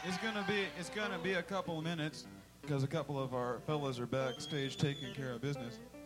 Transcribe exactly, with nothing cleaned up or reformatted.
It's gonna be it's gonna be a couple of minutes because a couple of our fellas are backstage taking care of business.